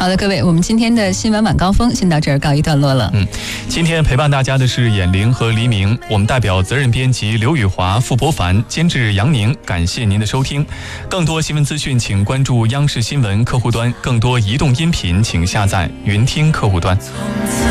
好的，各位，我们今天的新闻晚高峰先到这儿告一段落了。 今天陪伴大家的是眼玲和黎明，我们代表责任编辑刘宇华、傅博凡，监制杨宁，感谢您的收听。更多新闻资讯，请关注央视新闻客户端；更多移动音频，请下载云听客户端。